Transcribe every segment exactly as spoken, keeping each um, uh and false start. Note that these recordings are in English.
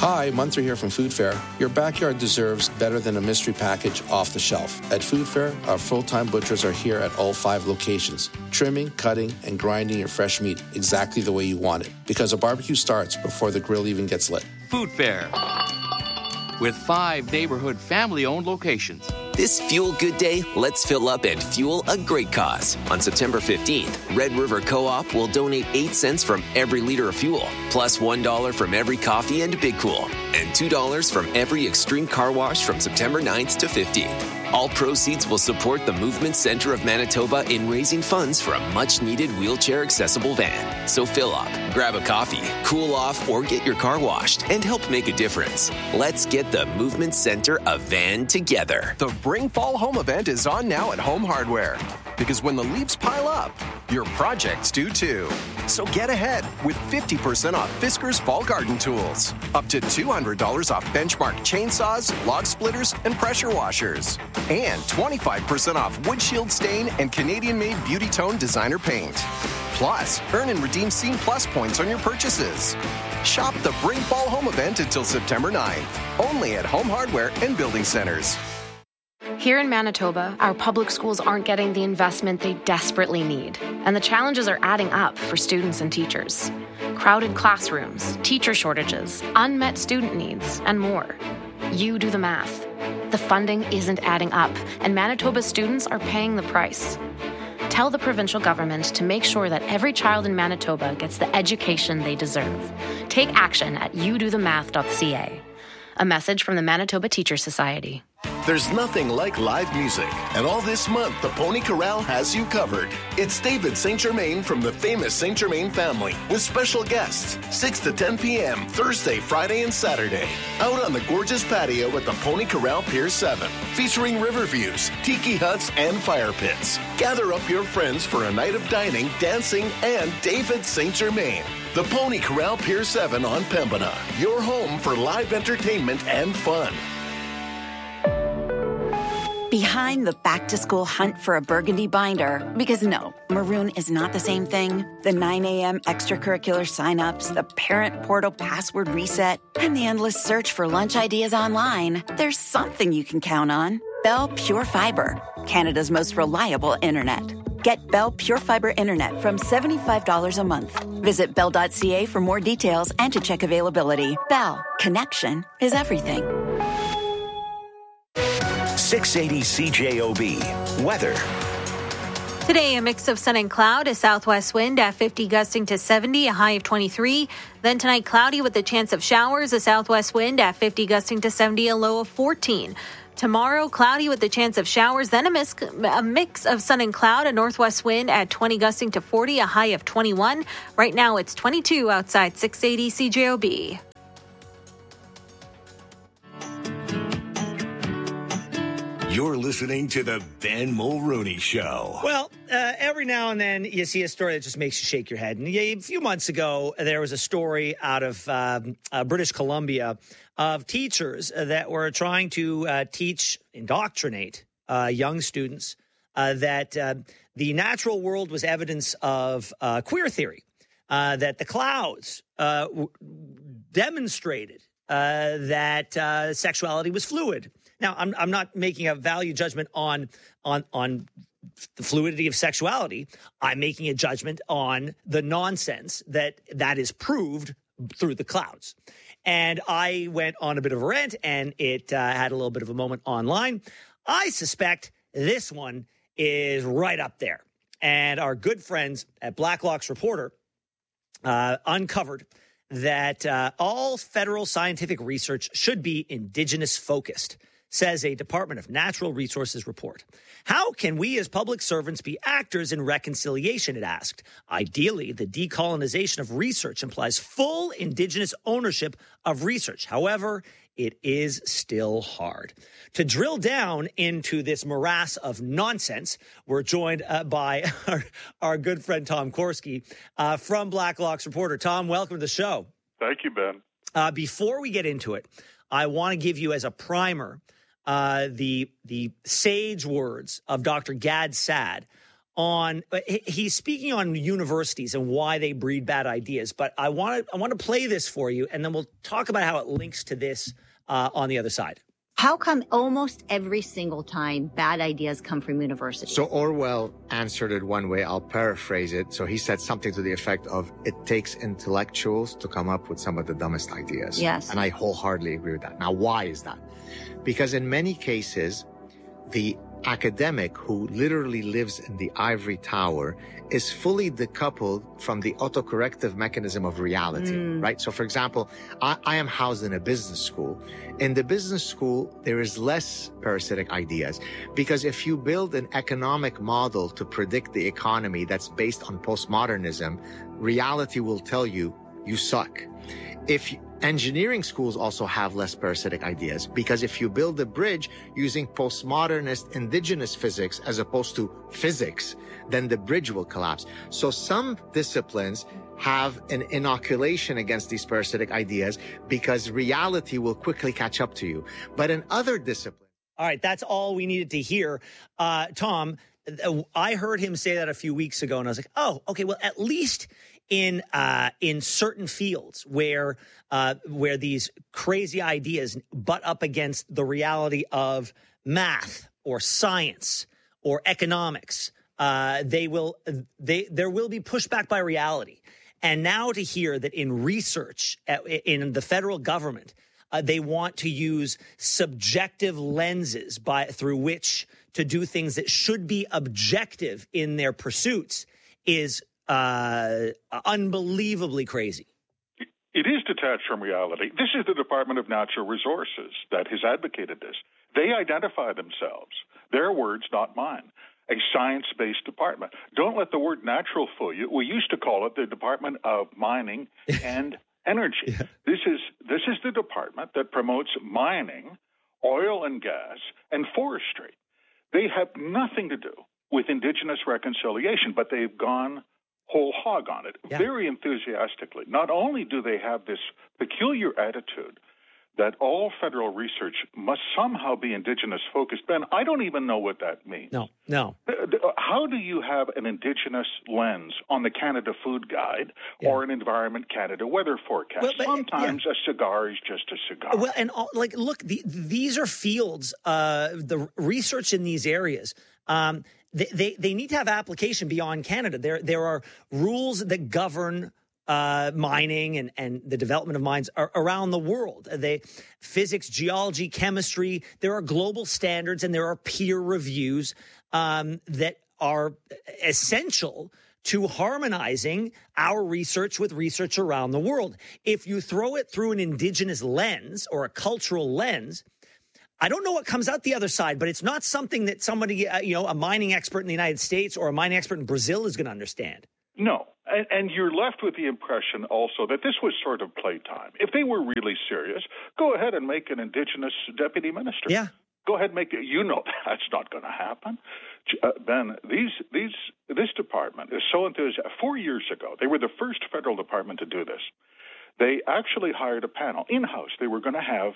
Hi, Munther here from Food Fair. Your backyard deserves better than a mystery package off the shelf. At Food Fair, our full-time butchers are here at all five locations, trimming, cutting, and grinding your fresh meat exactly the way you want it. Because a barbecue starts before the grill even gets lit. Food Fair, with five neighborhood family-owned locations. This Fuel Good Day, let's fill up and fuel a great cause. On September fifteenth, Red River Co-op will donate eight cents from every liter of fuel, plus one dollar from every coffee and Big Cool, and two dollars from every Extreme Car Wash from September ninth to fifteenth. All proceeds will support the Movement Center of Manitoba in raising funds for a much-needed wheelchair-accessible van. So fill up, grab a coffee, cool off, or get your car washed and help make a difference. Let's get the Movement Center a van together. The Bring Fall Home event is on now at Home Hardware. Because when the leaves pile up, your projects do too. So get ahead with fifty percent off Fiskars Fall Garden Tools. Up to two hundred dollars off Benchmark chainsaws, log splitters, and pressure washers. And twenty-five percent off Wood Shield Stain and Canadian-made Beauty Tone designer paint. Plus, earn and redeem Scene Plus points on your purchases. Shop the Bring Fall Home event until September ninth. Only at Home Hardware and Building Centers. Here in Manitoba, our public schools aren't getting the investment they desperately need, and the challenges are adding up for students and teachers. Crowded classrooms, teacher shortages, unmet student needs, and more. You do the math. The funding isn't adding up, and Manitoba students are paying the price. Tell the provincial government to make sure that every child in Manitoba gets the education they deserve. Take action at you do the math dot c a. A message from the Manitoba Teacher Society. There's nothing like live music, and all this month, the Pony Corral has you covered. It's David Saint Germain from the famous Saint Germain family with special guests, six to ten p.m., Thursday, Friday, and Saturday. Out on the gorgeous patio at the Pony Corral Pier seven, featuring river views, tiki huts, and fire pits. Gather up your friends for a night of dining, dancing, and David Saint Germain. The Pony Corral Pier seven on Pembina, your home for live entertainment and fun. Behind the back-to-school hunt for a burgundy binder, because no, maroon is not the same thing. The nine a.m. extracurricular sign-ups, the parent portal password reset, and the endless search for lunch ideas online. There's something you can count on. Bell Pure Fiber, Canada's most reliable internet. Get Bell Pure Fiber Internet from seventy-five dollars a month. Visit bell dot c a for more details and to check availability. Bell, connection is everything. six eighty C J O B. Weather. Today, a mix of sun and cloud, a southwest wind at fifty gusting to seventy, a high of twenty-three. Then tonight, cloudy with a chance of showers, a southwest wind at fifty gusting to seventy, a low of fourteen. Tomorrow, cloudy with a chance of showers, then a mix, a mix of sun and cloud, a northwest wind at twenty gusting to forty, a high of twenty-one. Right now, it's twenty-two outside six eighty C J O B. You're listening to the Ben Mulroney Show. Well, uh, every now and then you see a story that just makes you shake your head. And a few months ago, there was a story out of um, uh, British Columbia of teachers that were trying to uh, teach, indoctrinate uh, young students uh, that uh, the natural world was evidence of uh, queer theory, uh, that the clouds uh, w- demonstrated uh, that uh, sexuality was fluid. Now, I'm I'm not making a value judgment on on on the fluidity of sexuality. I'm making a judgment on the nonsense that that is proved through the clouds. And I went on a bit of a rant, and it uh, had a little bit of a moment online. I suspect this one is right up there. And our good friends at Blacklock's Reporter uh, uncovered that uh, all federal scientific research should be Indigenous focused, says a Department of Natural Resources report. How can we as public servants be actors in reconciliation, it asked. Ideally, the decolonization of research implies full Indigenous ownership of research. However, it is still hard. To drill down into this morass of nonsense, we're joined uh, by our, our good friend Tom Korski uh, from Blacklock's Reporter. Tom, welcome to the show. Thank you, Ben. Uh, before we get into it, I want to give you as a primer Uh, the the sage words of Doctor Gad Saad on he's speaking on universities and why they breed bad ideas. But I want to I want to play this for you, and then we'll talk about how it links to this uh, on the other side. How come almost every single time bad ideas come from universities? So Orwell answered it one way. I'll paraphrase it. So he said something to the effect of, it takes intellectuals to come up with some of the dumbest ideas. Yes. And I wholeheartedly agree with that. Now, why is that? Because in many cases, the academic who literally lives in the ivory tower is fully decoupled from the autocorrective mechanism of reality, mm. right? So, for example, I, I am housed in a business school. In the business school, there is less parasitic ideas because if you build an economic model to predict the economy that's based on postmodernism, reality will tell you, you suck. If engineering schools also have less parasitic ideas, because if you build a bridge using postmodernist indigenous physics as opposed to physics, then the bridge will collapse. So some disciplines have an inoculation against these parasitic ideas because reality will quickly catch up to you. But in other disciplines... All right, that's all we needed to hear. Uh, Tom, I heard him say that a few weeks ago, and I was like, oh, okay, well, at least... in uh, in certain fields where uh, where these crazy ideas butt up against the reality of math or science or economics, uh, they will they there will be pushback by reality. And now to hear that in research at, in the federal government, uh, they want to use subjective lenses by through which to do things that should be objective in their pursuits is Uh, unbelievably crazy. It is detached from reality. This is the Department of Natural Resources that has advocated this. They identify themselves, their words, not mine, a science-based department. Don't let the word natural fool you. We used to call it the Department of Mining and Energy. Yeah. This is this is the department that promotes mining, oil and gas, and forestry. They have nothing to do with indigenous reconciliation, but they've gone whole hog on it, yeah. very enthusiastically. Not only do they have this peculiar attitude that all federal research must somehow be indigenous focused. Ben, I don't even know what that means. No, no. How do you have an indigenous lens on the Canada Food Guide yeah. or an Environment Canada weather forecast? Well, but, Sometimes yeah. a cigar is just a cigar. Well, and all, like, look, the, these are fields, uh, the research in these areas, um, They, they they need to have application beyond Canada. There there are rules that govern uh, mining and, and the development of mines are around the world. They physics, geology, chemistry. There are global standards and there are peer reviews um, that are essential to harmonizing our research with research around the world. If you throw it through an indigenous lens or a cultural lens, I don't know what comes out the other side, but it's not something that somebody, uh, you know, a mining expert in the United States or a mining expert in Brazil is going to understand. No. And, and you're left with the impression also that this was sort of playtime. If they were really serious, go ahead and make an indigenous deputy minister. Yeah. Go ahead and make it. You know that's not going to happen. Uh, Ben, these, these, this department is so enthusiastic. Four years ago, they were the first federal department to do this. They actually hired a panel in-house. They were going to have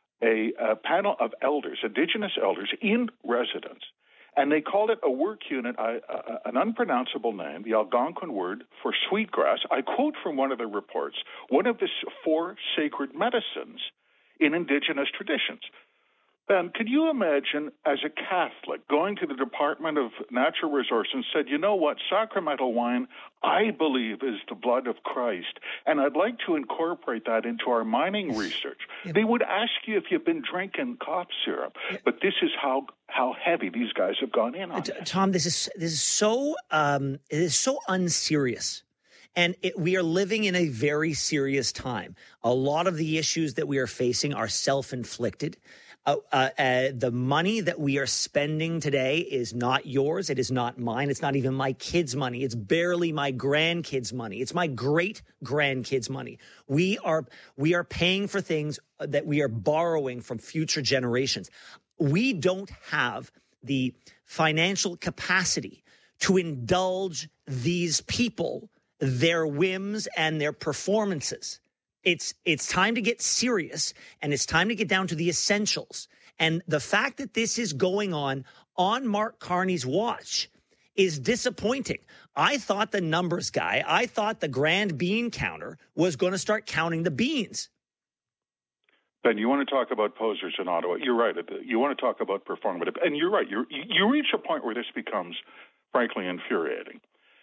A, a panel of elders, indigenous elders, in residence. And they called it a work unit, uh, uh, an unpronounceable name, the Algonquin word for sweetgrass. I quote from one of the reports, one of the four sacred medicines in indigenous traditions. Ben, could you imagine, as a Catholic, going to the Department of Natural Resources and said, you know what, sacramental wine, I believe, is the blood of Christ, and I'd like to incorporate that into our mining research. Yeah. They would ask you if you've been drinking cough syrup, yeah. but this is how how heavy these guys have gone in on T- it. Tom, this is this is so um, it is so unserious. And it, we are living in a very serious time. A lot of the issues that we are facing are self-inflicted. Uh, uh, uh, the money that we are spending today is not yours. It is not mine. It's not even my kids' money. It's barely my grandkids' money. It's my great-grandkids' money. We are we are paying for things that we are borrowing from future generations. We don't have the financial capacity to indulge these people, their whims and their performances. It's it's time to get serious, and it's time to get down to the essentials. And the fact that this is going on on Mark Carney's watch is disappointing. I thought the numbers guy, I thought the grand bean counter was going to start counting the beans. Ben, you want to talk about posers in Ottawa. You're right. You want to talk about performative. And you're right. You're, you reach a point where this becomes, frankly, infuriating.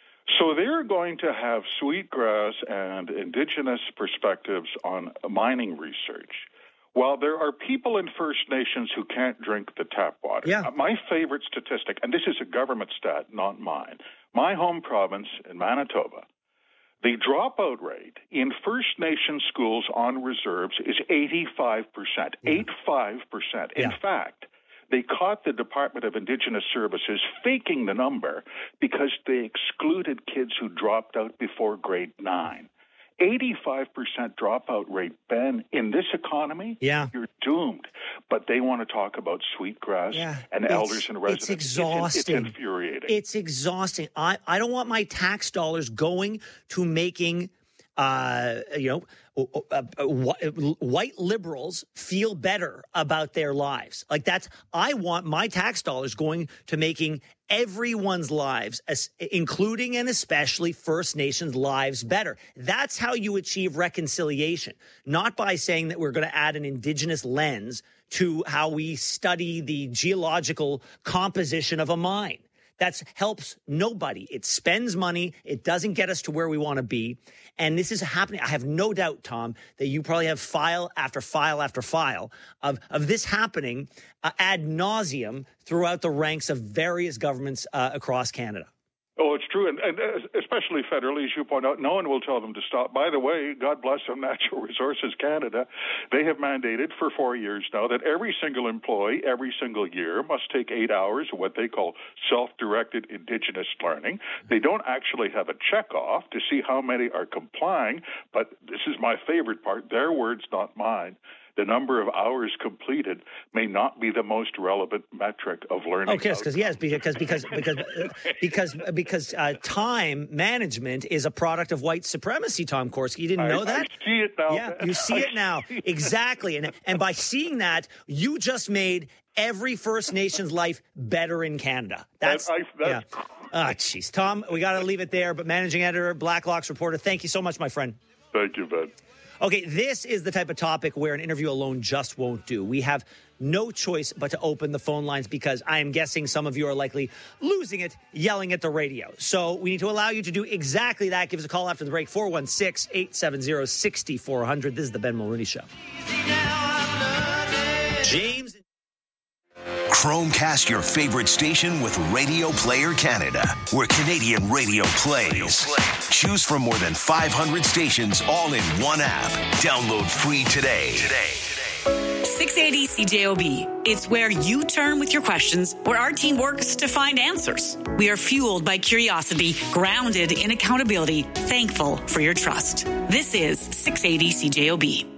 So they're going to have sweetgrass and indigenous perspectives on mining research, while there are people in First Nations who can't drink the tap water. Yeah. Uh, my favorite statistic, and this is a government stat, not mine, my home province in Manitoba, the dropout rate in First Nation schools on reserves is eighty-five percent, eighty-five percent. In Yeah. fact, they caught the Department of Indigenous Services faking the number because they excluded kids who dropped out before grade nine. eighty-five percent dropout rate, Ben, in this economy, yeah. you're doomed. But they want to talk about sweetgrass Yeah. and It's- elders and residents. It's exhausting. It's, it's infuriating. It's exhausting. I, I don't want my tax dollars going to making, uh, you know, uh, uh, white liberals feel better about their lives. Like that's, I want my tax dollars going to making everyone's lives, as, including and especially First Nations lives, better. That's how you achieve reconciliation, not by saying that we're going to add an Indigenous lens to how we study the geological composition of a mine. That helps nobody. It spends money. It doesn't get us to where we want to be. And this is happening. I have no doubt, Tom, that you probably have file after file after file of, of this happening uh, ad nauseum throughout the ranks of various governments uh, across Canada. Oh, it's true, and, and especially federally, as you point out, no one will tell them to stop. By the way, God bless them, Natural Resources Canada, they have mandated for four years now that every single employee, every single year, must take eight hours of what they call self-directed Indigenous learning. They don't actually have a check-off to see how many are complying, but this is my favorite part, their words, not mine. The number of hours completed may not be the most relevant metric of learning. Okay, because yes, because because because because because uh, time management is a product of white supremacy. Tom Korski, you didn't know I, that? I see it now. Yeah, you see it now exactly, and and by seeing that, you just made every First Nations life better in Canada. That's, I, that's yeah. Ah, jeez, Tom, we got to leave it there. But managing editor, Blacklocks reporter, thank you so much, my friend. Thank you, Ben. Okay, this is the type of topic where an interview alone just won't do. We have no choice but to open the phone lines because I am guessing some of you are likely losing it, yelling at the radio. So we need to allow you to do exactly that. Give us a call after the break, four one six, eight seven zero, six four zero zero. This is the Ben Mulroney Show. James. Chromecast your favorite station with Radio Player Canada, where Canadian radio plays. Choose from more than five hundred stations all in one app. Download free today. Today. six eighty C J O B. It's where you turn with your questions, where our team works to find answers. We are fueled by curiosity, grounded in accountability, thankful for your trust. This is six eighty C J O B.